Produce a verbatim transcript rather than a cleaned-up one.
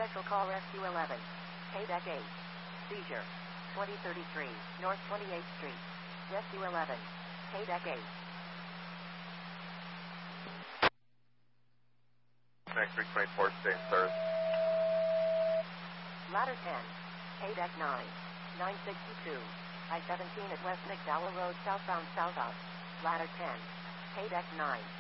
Special call Rescue eleven. Paydeck eight. Seizure. twenty thirty-three, North twenty-eighth Street. Rescue eleven. Paydeck eight. Next three twenty-four, stay in service. Ladder ten. Paydeck nine. nine sixty-two. I seventeen at West McDowell Road, southbound south out. Ladder ten. Paydeck nine.